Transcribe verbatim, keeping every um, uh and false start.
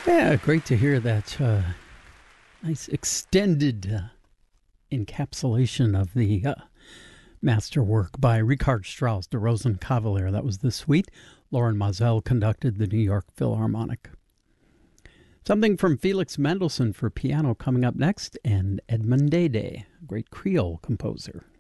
Yeah, great to hear that uh, nice extended uh, encapsulation of the uh, masterwork by Richard Strauss, Der Rosenkavalier. That was the suite. Lauren Mazel conducted the New York Philharmonic. Something from Felix Mendelssohn for piano coming up next, and Edmond Dede, great Creole composer.